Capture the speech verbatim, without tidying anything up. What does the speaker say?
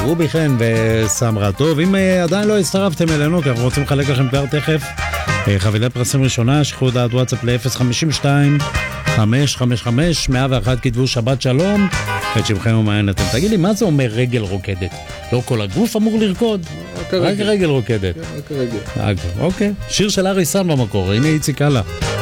רובי חן וסמרה. טוב, אם עדיין לא הצטרפתם אלינו, כי אנחנו רוצים לחלק לכם כבר תכף חבילת פרסים ראשונה, שכחו דעת וואטסאפ ל-אפס חמש שתיים חמש חמש חמש מאה ואחת, כתבו שבת שלום את שמכם ומעיין אתם. תגיד לי, מה זה אומר רגל רוקדת? לא כל הגוף אמור לרקוד? רק רגל רוקדת. רק רגל. אוקיי, שיר של ארי סן במקור, הנה איציק הלאה.